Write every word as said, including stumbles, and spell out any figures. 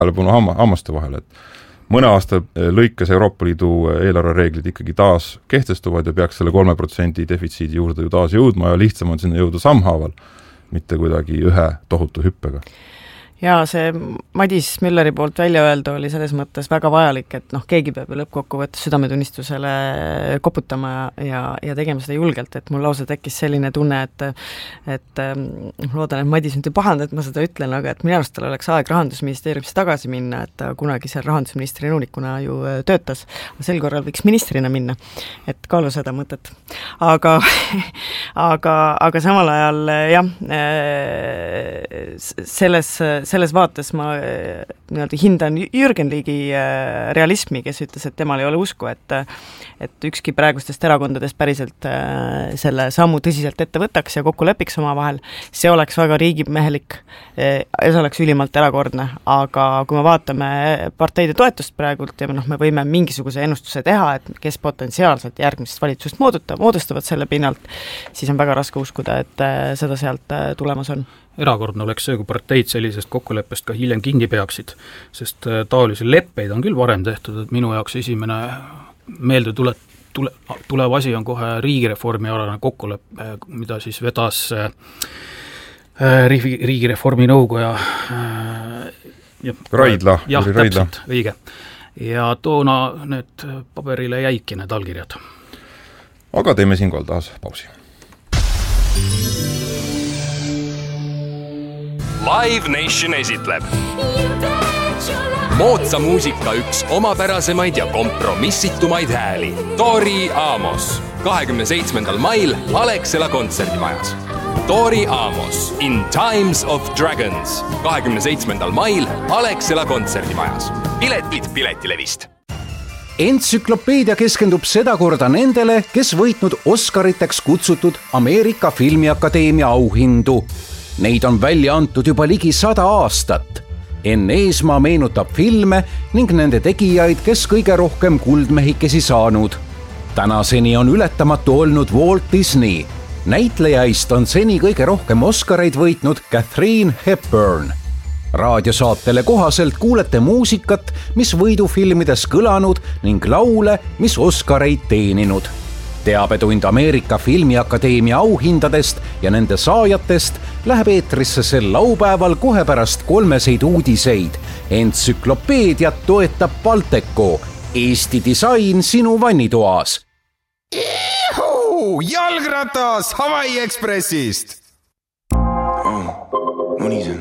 tähelepanu hamma, hammaste vahel, et mõne aasta lõikes Euroopa Liidu eelarvereeglid ikkagi taas kehtestuvad ja peaks selle kolme protsendi defitsiidi juurde ju taas jõudma ja lihtsam on sinna jõuda sammhaaval, mitte kuidagi ühe tohutu hüppega. Ja see Madis Mülleri poolt välja öelda oli selles mõttes väga vajalik, et noh, keegi peab lõppkokkuvõttes südametunnistusele koputama ja, ja tegema seda julgelt, et mul lausa tekkis selline tunne, et et loodan, et Madis nüüd ei pahanda, et ma seda ütlen, aga et minu arust tal oleks aeg Rahandusministeeriumisse tagasi minna, et ta kunagi seal rahandusministri nõunikuna ju töötas, sel korral võiks ministrina minna, et kaalu seda mõtet. Aga, aga, aga samal ajal jah, selles selles vaates ma nii-öelda hindan Jürgen Ligi realismi, kes ütles, et temal ei ole usku, et, et ükski praegustest erakondadest päriselt selle sammu tõsiselt ette võtaks ja kokku lepiks oma vahel. See oleks väga riigimehelik ja see oleks ülimalt erakordne, aga kui me vaatame parteide toetust praegult ja noh, me võime mingisuguse ennustuse teha, et kes potentsiaalselt järgmisest valitsust moodustavad selle pinnalt, siis on väga raske uskuda, et seda sealt tulemas on. Erakordne oleks see, kui parteid sellisest kokkuleppest ka hiljem kinni peaksid, sest taolisi leppeid on küll varem tehtud, et minu jaoks esimene meelde tule, tule, tulev asi on kohe riigireformi alane kokkuleppe, mida siis vedas äh, riigi, riigireformi nõukoja äh, ja, Raidla. Jah, Raidla. täpselt, õige. Ja toona need paberile jäidki need allkirjad. Aga teeme siinkohal taas pausi. Live Nation esitleb moodsa muusika üks omapärasemaid ja kompromissitumaid hääli. Tori Amos. kahekümne seitsmendal mail Alexela kontserdimajas. Tori Amos in Times of Dragons. kahekümne seitsmendal mail Alexela kontserdimajas. Piletid Piletilevist. Entsüklopeedia keskendub sedakorda nendele, kes võitnud Oscariteks kutsutud Ameerika Filmiakadeemia auhindu. Neid on välja antud juba ligi sada aastat. Enn Eesmaa meenutab filme ning nende tegijaid, kes kõige rohkem kuldmehikesi saanud. Tänaseni on ületamatu olnud Walt Disney. Näitlejaist on seni kõige rohkem Oscareid võitnud Katharine Hepburn. Raadiosaatele kohaselt kuulete muusikat, mis võidufilmides kõlanud ning laule, mis Oscareid teeninud. Teabetund Ameerika Filmiakadeemia auhindadest ja nende saajatest läheb eetrisse sel laupäeval kohe pärast kolmeseid uudiseid. Entsüklopeediat toetab Balteco, Eesti disain sinu vannitoas. Ihu! Jalgratas Hawaii Expressist! Oh, mõni see.